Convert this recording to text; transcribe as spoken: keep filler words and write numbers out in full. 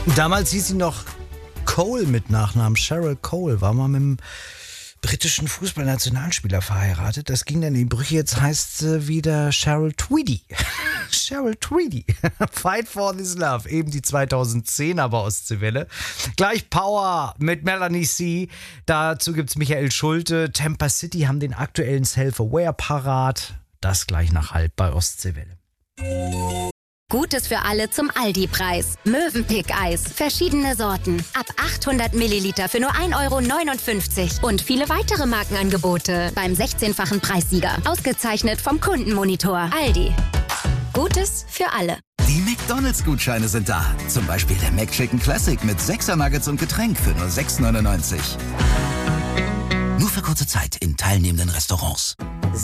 Damals hieß sie noch Cole mit Nachnamen, Cheryl Cole, war mal mit dem britischen Fußballnationalspieler verheiratet. Das ging dann in die Brüche, jetzt heißt sie wieder Cheryl Tweedy. Cheryl Tweedy. Fight for this love, eben die zweitausendzehner bei Ostseewelle. Gleich Power mit Melanie C. Dazu gibt's Michael Schulte. Tampa City haben den aktuellen Self-Aware parat. Das gleich nach halb bei Ostseewelle. Gutes für alle zum Aldi-Preis. Mövenpick-Eis. Verschiedene Sorten. Ab achthundert Milliliter für nur ein Euro neunundfünfzig. Und viele weitere Markenangebote. Beim sechzehnfachen Preissieger. Ausgezeichnet vom Kundenmonitor. Aldi. Gutes für alle. Die McDonalds-Gutscheine sind da. Zum Beispiel der McChicken Classic mit sechser Nuggets und Getränk für nur sechs neunundneunzig. Nur für kurze Zeit in teilnehmenden Restaurants.